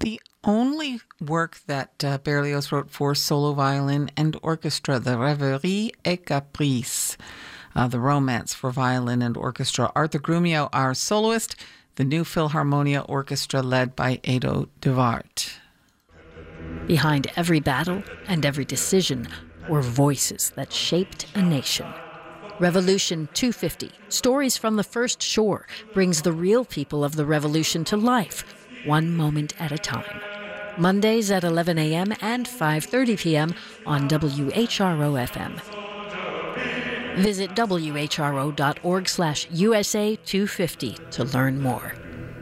the only work that Berlioz wrote for solo violin and orchestra, the Rêverie et Caprice, the Romance for violin and orchestra. Arthur Grumio, our soloist, the New Philharmonia Orchestra led by Edo de Waart. Behind every battle and every decision were voices that shaped a nation. Revolution 250, Stories from the First Shore, brings the real people of the revolution to life, one moment at a time. Mondays at 11 a.m. and 5:30 p.m. on WHRO-FM. Visit whro.org/USA250 to learn more.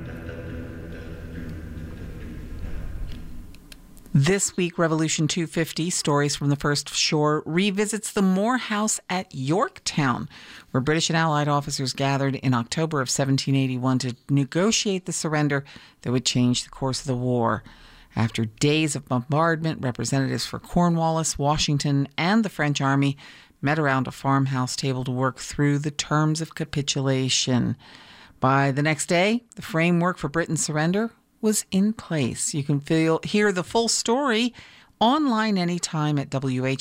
This week, Revolution 250, Stories from the First Shore, revisits the Moore House at Yorktown, where British and Allied officers gathered in October of 1781 to negotiate the surrender that would change the course of the war. After days of bombardment, representatives for Cornwallis, Washington, and the French army met around a farmhouse table to work through the terms of capitulation. By the next day, the framework for Britain's surrender was in place. You can hear the full story online anytime at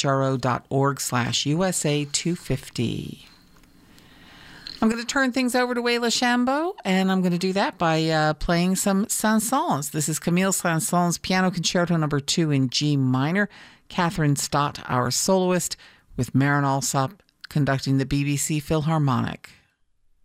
whro.org/USA250. I'm going to turn things over to Wayla Shambo, and I'm going to do that by playing some Saint-Saëns. This is Camille Saint-Saëns' Piano Concerto No. 2 in G minor. Catherine Stott, our soloist, with Marin Alsop conducting the BBC Philharmonic.